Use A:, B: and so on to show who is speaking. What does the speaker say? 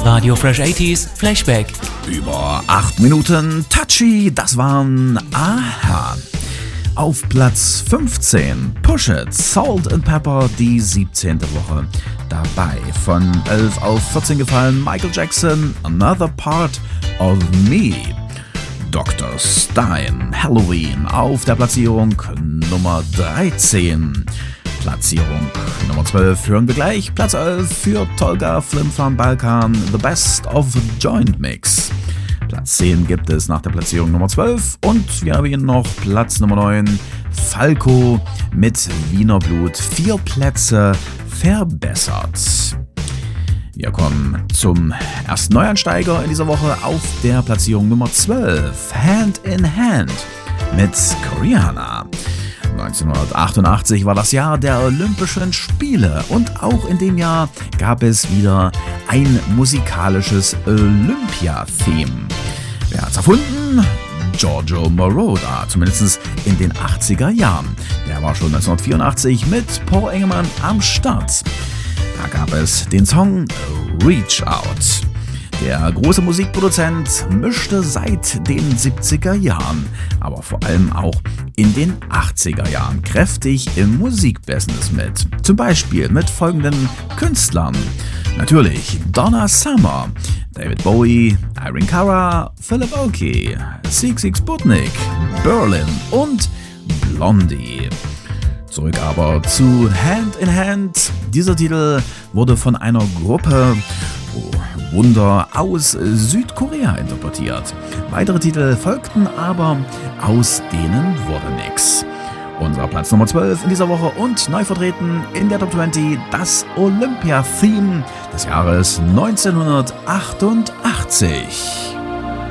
A: Radio Fresh 80s Flashback.
B: Über 8 Minuten Touchy, das waren Aha. Auf Platz 15 Push It, Salt and Pepper, die 17. Woche dabei. Von 11 auf 14 gefallen Michael Jackson, Another Part of Me. Dr. Stein, Halloween auf der Platzierung Nummer 13. Platzierung Nummer 12 hören wir gleich. Platz 11 für Tolga Flim Flam Balkan, The Best of Joint Mix. Platz 10 gibt es nach der Platzierung Nummer 12 und wir haben hier noch Platz Nummer 9, Falco mit Wiener Blut, 4 Plätze verbessert. Wir kommen zum ersten Neuansteiger in dieser Woche auf der Platzierung Nummer 12, Hand in Hand mit Rihanna. 1988 war das Jahr der Olympischen Spiele und auch in dem Jahr gab es wieder ein musikalisches Olympia-Theme. Wer hat's erfunden? Giorgio Moroder, zumindest in den 80er Jahren. Der war schon 1984 mit Paul Engelmann am Start. Da gab es den Song Reach Out. Der große Musikproduzent mischte seit den 70er Jahren, aber vor allem auch in den 80er Jahren kräftig im Musikbusiness mit. Zum Beispiel mit folgenden Künstlern. Natürlich Donna Summer, David Bowie, Irene Cara, Philip Oakey, Sigue Sigue Sputnik, Berlin und Blondie. Zurück aber zu Hand in Hand. Dieser Titel wurde von einer Gruppe Wunder aus Südkorea interpretiert. Weitere Titel folgten, aber aus denen wurde nix. Unser Platz Nummer 12 in dieser Woche und neu vertreten in der Top 20 das Olympia-Theme des Jahres 1988.